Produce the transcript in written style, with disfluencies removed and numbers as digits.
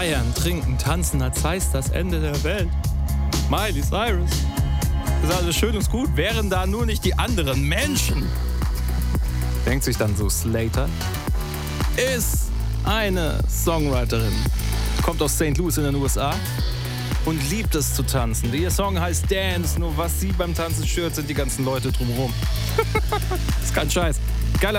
Feiern, trinken, tanzen, als sei es das Ende der Welt. Miley Cyrus. Das ist alles schön und gut, wären da nur nicht die anderen Menschen. Denkt sich dann so Slater. Ist eine Songwriterin. Kommt aus St. Louis in den USA und liebt es zu tanzen. Ihr Song heißt Dance, nur was sie beim Tanzen stört, sind die ganzen Leute drumherum. Ist kein Scheiß.